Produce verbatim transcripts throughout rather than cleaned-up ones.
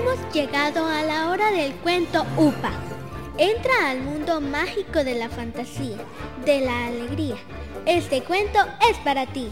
Hemos llegado a la hora del cuento UPA. Entra al mundo mágico de la fantasía, de la alegría. Este cuento es para ti.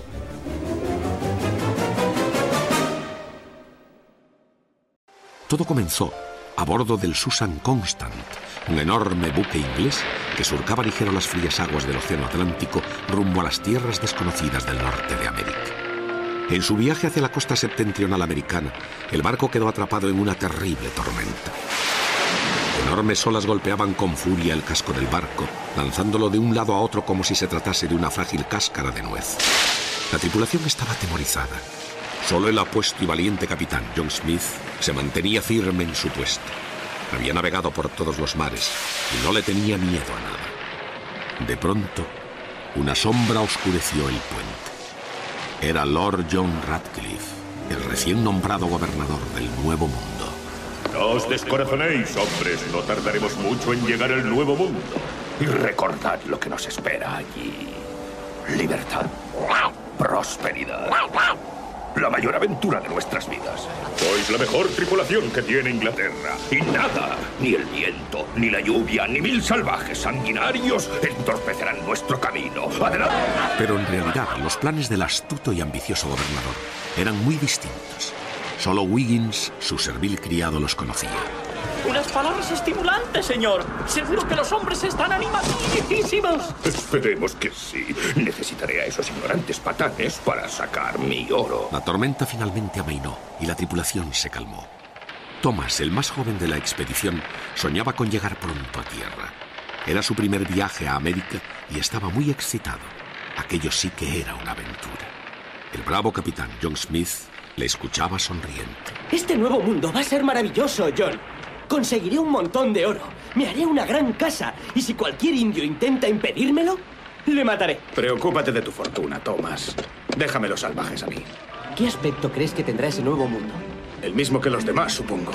Todo comenzó a bordo del Susan Constant, un enorme buque inglés que surcaba ligero las frías aguas del Océano Atlántico rumbo a las tierras desconocidas del norte de América. En su viaje hacia la costa septentrional americana, el barco quedó atrapado en una terrible tormenta. Enormes olas golpeaban con furia el casco del barco, lanzándolo de un lado a otro como si se tratase de una frágil cáscara de nuez. La tripulación estaba atemorizada. Solo el apuesto y valiente capitán John Smith se mantenía firme en su puesto. Había navegado por todos los mares y no le tenía miedo a nada. De pronto, una sombra oscureció el puente. Era Lord John Ratcliffe, el recién nombrado gobernador del Nuevo Mundo. No os descorazonéis, hombres. No tardaremos mucho en llegar al Nuevo Mundo. Y recordad lo que nos espera allí. Libertad. Prosperidad. La mayor aventura de nuestras vidas. Sois la mejor tripulación que tiene Inglaterra. Y nada, ni el viento, ni la lluvia, ni mil salvajes sanguinarios entorpecerán nuestro camino. ¡Adelante! Pero en realidad, los planes del astuto y ambicioso gobernador eran muy distintos. Solo Wiggins, su servil criado, los conocía. Unas palabras estimulantes, señor. Seguro que los hombres están animadísimos. Esperemos que sí. Necesitaré a esos ignorantes patanes para sacar mi oro. La tormenta finalmente amainó y la tripulación se calmó. Thomas, el más joven de la expedición, soñaba con llegar pronto a tierra. Era su primer viaje a América y estaba muy excitado. Aquello sí que era una aventura. El bravo capitán John Smith le escuchaba sonriente. Este nuevo mundo va a ser maravilloso, John. Conseguiré un montón de oro. Me haré una gran casa. Y si cualquier indio intenta impedírmelo, le mataré. Preocúpate de tu fortuna, Thomas. Déjame los salvajes a mí. ¿Qué aspecto crees que tendrá ese nuevo mundo? El mismo que los demás, supongo.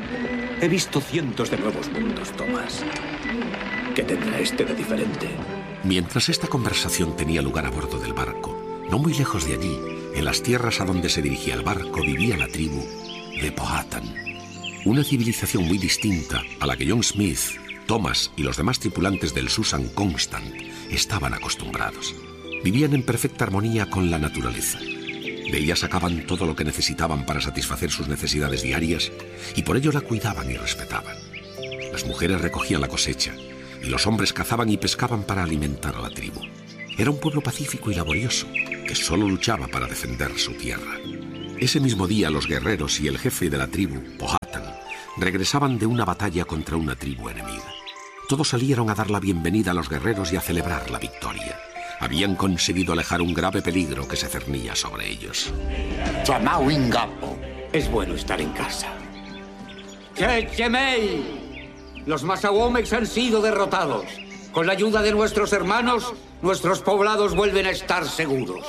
He visto cientos de nuevos mundos, Thomas. ¿Qué tendrá este de diferente? Mientras esta conversación tenía lugar a bordo del barco, no muy lejos de allí, en las tierras a donde se dirigía el barco, vivía la tribu de Powhatan. Una civilización muy distinta a la que John Smith, Thomas y los demás tripulantes del Susan Constant estaban acostumbrados. Vivían en perfecta armonía con la naturaleza. De ella sacaban todo lo que necesitaban para satisfacer sus necesidades diarias y por ello la cuidaban y respetaban. Las mujeres recogían la cosecha y los hombres cazaban y pescaban para alimentar a la tribu. Era un pueblo pacífico y laborioso que solo luchaba para defender su tierra. Ese mismo día los guerreros y el jefe de la tribu, Powhatan, regresaban de una batalla contra una tribu enemiga. Todos salieron a dar la bienvenida a los guerreros y a celebrar la victoria. Habían conseguido alejar un grave peligro que se cernía sobre ellos. Chamau Ingapo. Es bueno estar en casa. ¡Chechemei! Los Masawomex han sido derrotados. Con la ayuda de nuestros hermanos, nuestros poblados vuelven a estar seguros.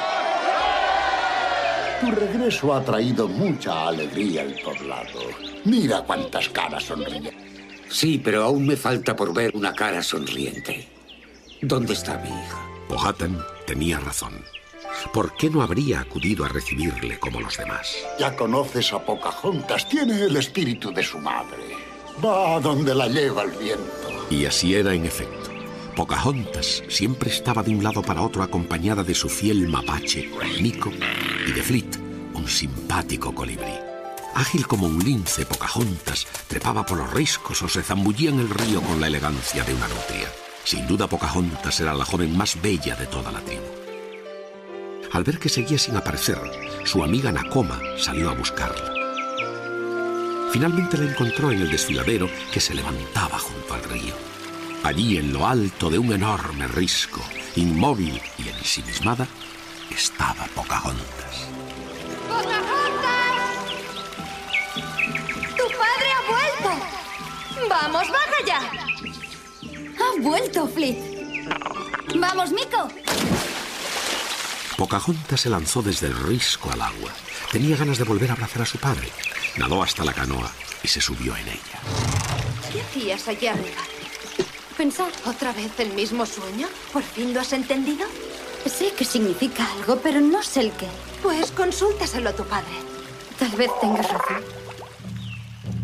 Tu regreso ha traído mucha alegría al poblado. Mira cuántas caras sonríen. Sí, pero aún me falta por ver una cara sonriente. ¿Dónde está mi hija? Powhatan tenía razón. ¿Por qué no habría acudido a recibirle como los demás? Ya conoces a Pocahontas. Tiene el espíritu de su madre. Va a donde la lleva el viento. Y así era en efecto. Pocahontas siempre estaba de un lado para otro acompañada de su fiel mapache, Nico, y de Fleet, un simpático colibrí. Ágil como un lince, Pocahontas trepaba por los riscos o se zambullía en el río con la elegancia de una nutria. Sin duda, Pocahontas era la joven más bella de toda la tribu. Al ver que seguía sin aparecer, su amiga Nakoma salió a buscarla. Finalmente la encontró en el desfiladero que se levantaba junto al río. Allí, en lo alto de un enorme risco, inmóvil y ensimismada, estaba Pocahontas. ¡Pocahontas! ¡Tu padre ha vuelto! ¡Vamos, baja ya! ¡Ha vuelto, Fleet! ¡Vamos, Miko! Pocahontas se lanzó desde el risco al agua. Tenía ganas de volver a abrazar a su padre. Nadó hasta la canoa y se subió en ella. ¿Qué hacías allá arriba? ¿Pensar otra vez el mismo sueño? ¿Por fin lo has entendido? Sé que significa algo, pero no sé el qué. Pues consúltaselo a tu padre. Tal vez tengas razón.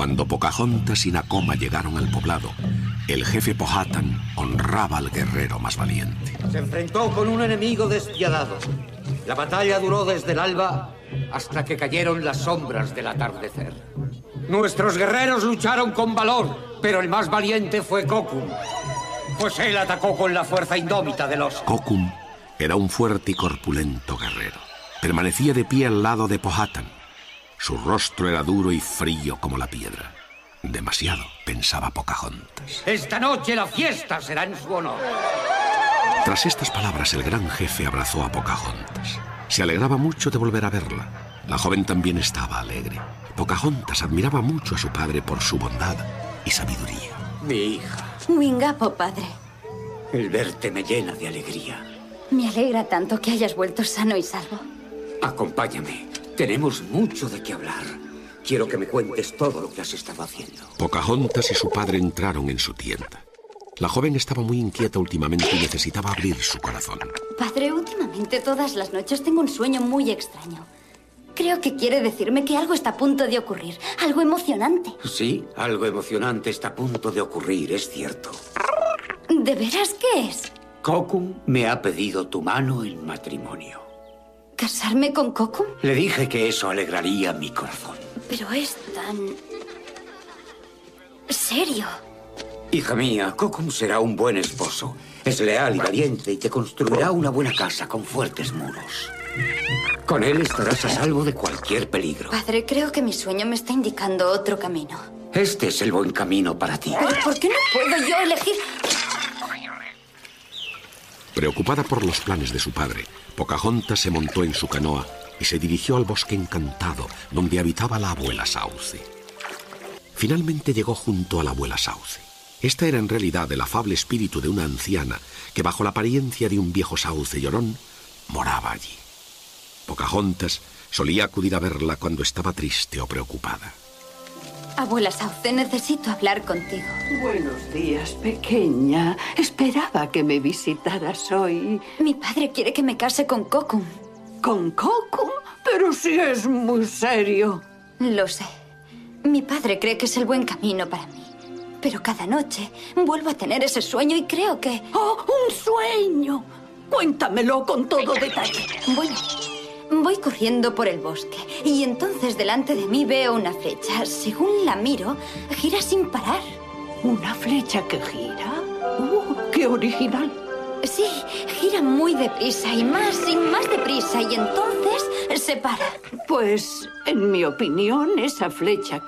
Cuando Pocahontas y Nakoma llegaron al poblado, el jefe Powhatan honraba al guerrero más valiente. Se enfrentó con un enemigo despiadado. La batalla duró desde el alba hasta que cayeron las sombras del atardecer. Nuestros guerreros lucharon con valor, pero el más valiente fue Kokum, pues él atacó con la fuerza indómita del oso. Kokum era un fuerte y corpulento guerrero. Permanecía de pie al lado de Powhatan. Su rostro era duro y frío como la piedra. Demasiado, pensaba Pocahontas. Esta noche la fiesta será en su honor. Tras estas palabras, el gran jefe abrazó a Pocahontas. Se alegraba mucho de volver a verla. La joven también estaba alegre. Pocahontas admiraba mucho a su padre por su bondad y sabiduría. Mi hija. Wingapo, padre. El verte me llena de alegría. Me alegra tanto que hayas vuelto sano y salvo. Acompáñame. Tenemos mucho de qué hablar. Quiero que me cuentes todo lo que has estado haciendo. Pocahontas y su padre entraron en su tienda. La joven estaba muy inquieta últimamente y necesitaba abrir su corazón. Padre, últimamente todas las noches tengo un sueño muy extraño. Creo que quiere decirme que algo está a punto de ocurrir. Algo emocionante. Sí, algo emocionante está a punto de ocurrir, es cierto. ¿De veras qué es? Kokum me ha pedido tu mano en matrimonio. ¿Casarme con Kokum? Le dije que eso alegraría mi corazón. Pero es tan... serio. Hija mía, Kokum será un buen esposo. Es leal y valiente y te construirá una buena casa con fuertes muros. Con él estarás a salvo de cualquier peligro. Padre, creo que mi sueño me está indicando otro camino. Este es el buen camino para ti. ¿Pero por qué no puedo yo elegir? Preocupada por los planes de su padre, Pocahontas se montó en su canoa y se dirigió al bosque encantado donde habitaba la abuela Sauce. Finalmente llegó junto a la abuela Sauce. Esta era en realidad el afable espíritu de una anciana que, bajo la apariencia de un viejo sauce llorón, moraba allí. Pocahontas solía acudir a verla cuando estaba triste o preocupada. Abuela Sauce, necesito hablar contigo. Buenos días, pequeña. Esperaba que me visitaras hoy. Mi padre quiere que me case con Kokum. ¿Con Kokum? Pero si es muy serio. Lo sé. Mi padre cree que es el buen camino para mí. Pero cada noche vuelvo a tener ese sueño y creo que... ¡Oh, un sueño! Cuéntamelo con todo detalle. Bueno, voy corriendo por el bosque y entonces delante de mí veo una flecha. Según la miro, gira sin parar. ¿Una flecha que gira? ¡Oh, qué original! Sí, gira muy deprisa y más y más deprisa y entonces se para. Pues, en mi opinión, esa flecha